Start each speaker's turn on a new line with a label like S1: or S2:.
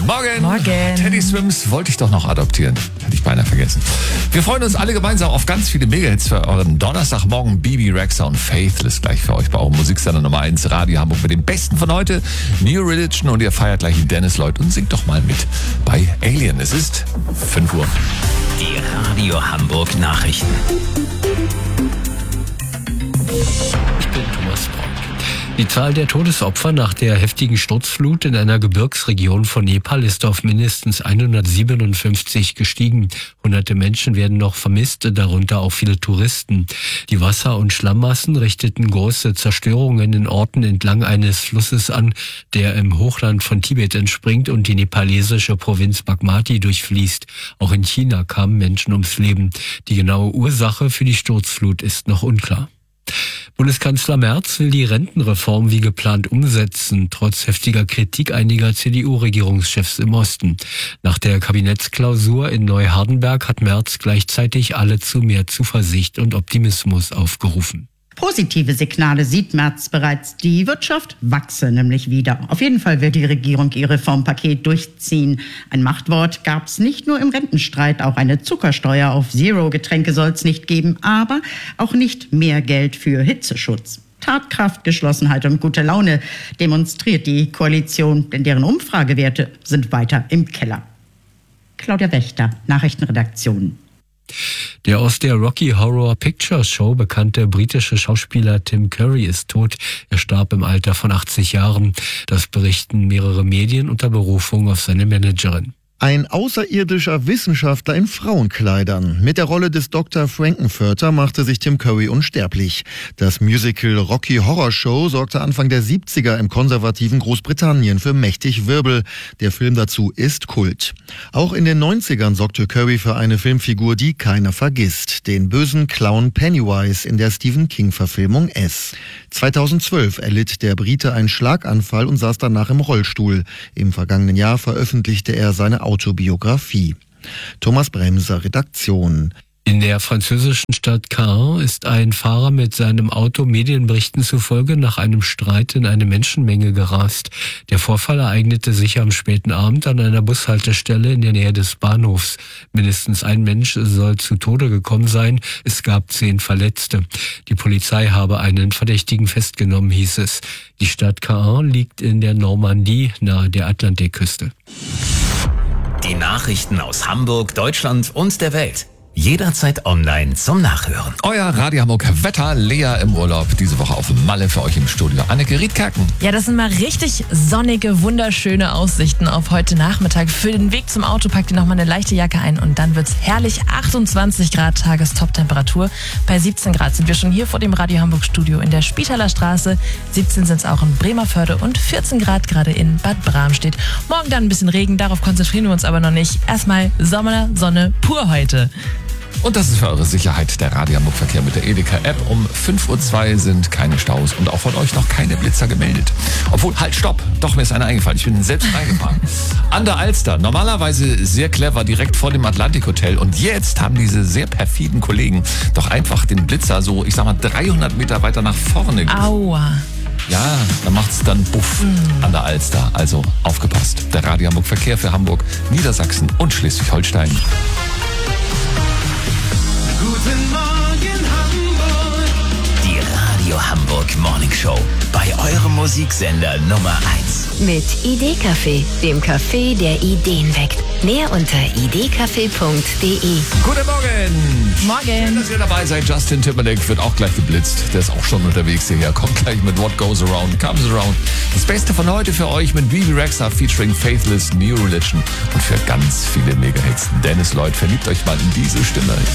S1: Morgen.
S2: Morgen.
S1: Teddy Swims wollte ich doch noch adoptieren. Hätte ich beinahe vergessen. Wir freuen uns alle gemeinsam auf ganz viele Mega-Hits für euren Donnerstagmorgen. Bibi Rexha und Faithless gleich für euch bei eurem Musiksender Nummer 1 Radio Hamburg mit dem Besten von heute. New Religion, und ihr feiert gleich Dennis Lloyd und singt doch mal mit bei Alien. Es ist 5 Uhr.
S3: Die Radio Hamburg Nachrichten.
S4: Ich bin Thomas Brock. Die Zahl der Todesopfer nach der heftigen Sturzflut in einer Gebirgsregion von Nepal ist auf mindestens 157 gestiegen. Hunderte Menschen werden noch vermisst, darunter auch viele Touristen. Die Wasser- und Schlammmassen richteten große Zerstörungen in Orten entlang eines Flusses an, der im Hochland von Tibet entspringt und die nepalesische Provinz Bagmati durchfließt. Auch in China kamen Menschen ums Leben. Die genaue Ursache für die Sturzflut ist noch unklar. Bundeskanzler Merz will die Rentenreform wie geplant umsetzen, trotz heftiger Kritik einiger CDU-Regierungschefs im Osten. Nach der Kabinettsklausur in Neuhardenberg hat Merz gleichzeitig alle zu mehr Zuversicht und Optimismus aufgerufen.
S5: Positive Signale sieht Merz bereits. Die Wirtschaft wachse nämlich wieder. Auf jeden Fall will die Regierung ihr Reformpaket durchziehen. Ein Machtwort gab es nicht nur im Rentenstreit. Auch eine Zuckersteuer auf Zero-Getränke soll es nicht geben. Aber auch nicht mehr Geld für Hitzeschutz. Tatkraft, Geschlossenheit und gute Laune demonstriert die Koalition, denn deren Umfragewerte sind weiter im Keller. Claudia Wächter, Nachrichtenredaktion.
S4: Der aus der Rocky Horror Picture Show bekannte britische Schauspieler Tim Curry ist tot. Er starb im Alter von 80 Jahren. Das berichten mehrere Medien unter Berufung auf seine Managerin.
S6: Ein außerirdischer Wissenschaftler in Frauenkleidern. Mit der Rolle des Dr. Frankenfurter machte sich Tim Curry unsterblich. Das Musical Rocky Horror Show sorgte Anfang der 70er im konservativen Großbritannien für mächtig Wirbel. Der Film dazu ist Kult. Auch in den 90ern sorgte Curry für eine Filmfigur, die keiner vergisst. Den bösen Clown Pennywise in der Stephen King-Verfilmung S. 2012 erlitt der Brite einen Schlaganfall und saß danach im Rollstuhl. Im vergangenen Jahr veröffentlichte er seine Autobiografie. Thomas Bremser, Redaktion.
S4: In der französischen Stadt Caen ist ein Fahrer mit seinem Auto Medienberichten zufolge nach einem Streit in eine Menschenmenge gerast. Der Vorfall ereignete sich am späten Abend an einer Bushaltestelle in der Nähe des Bahnhofs. Mindestens ein Mensch soll zu Tode gekommen sein. Es gab 10 Verletzte. Die Polizei habe einen Verdächtigen festgenommen, hieß es. Die Stadt Caen liegt in der Normandie nahe der Atlantikküste.
S3: Die Nachrichten aus Hamburg, Deutschland und der Welt. Jederzeit online zum Nachhören.
S1: Euer Radio Hamburg Wetter. Lea im Urlaub. Diese Woche auf Malle für euch im Studio. Anneke Riedkerken.
S2: Ja, das sind mal richtig sonnige, wunderschöne Aussichten auf heute Nachmittag. Für den Weg zum Auto packt ihr nochmal eine leichte Jacke ein und dann wird's herrlich. 28 Grad Tagestop-Temperatur. Bei 17 Grad sind wir schon hier vor dem Radio Hamburg Studio in der Spitaler Straße. 17 sind es auch in Bremerförde und 14 Grad gerade in Bad Bramstedt. Morgen dann ein bisschen Regen, darauf konzentrieren wir uns aber noch nicht. Erstmal Sommersonne pur heute.
S1: Und das ist für eure Sicherheit der Radio Hamburg Verkehr mit der Edeka-App. Um 5:02 Uhr sind keine Staus und auch von euch noch keine Blitzer gemeldet. Obwohl, halt, stopp! Doch, mir ist einer eingefallen. Ich bin selbst reingefahren. An der Alster, normalerweise sehr clever, direkt vor dem Atlantik-Hotel. Und jetzt haben diese sehr perfiden Kollegen doch einfach den Blitzer so, ich sag mal, 300 Meter weiter nach vorne gebracht.
S2: Aua.
S1: Ja, da macht's dann Buff an der Alster. Also aufgepasst. Der Radio Hamburg Verkehr für Hamburg, Niedersachsen und Schleswig-Holstein.
S7: Guten Morgen Hamburg.
S3: Die Radio Hamburg Morning Show. Bei eurem Musiksender Nummer 1.
S8: Mit Idee-Café, dem Café, der Ideen weckt. Mehr unter idee-café.de.
S1: Guten Morgen!
S2: Morgen.
S1: Schön, dass ihr dabei seid. Justin Timberlake wird auch gleich geblitzt. Der ist auch schon unterwegs hierher. Kommt gleich mit What Goes Around Comes Around. Das Beste von heute für euch mit Bibi Rexha featuring Faithless, New Religion und für ganz viele Mega-Hits. Dennis Lloyd, verliebt euch mal in diese Stimme.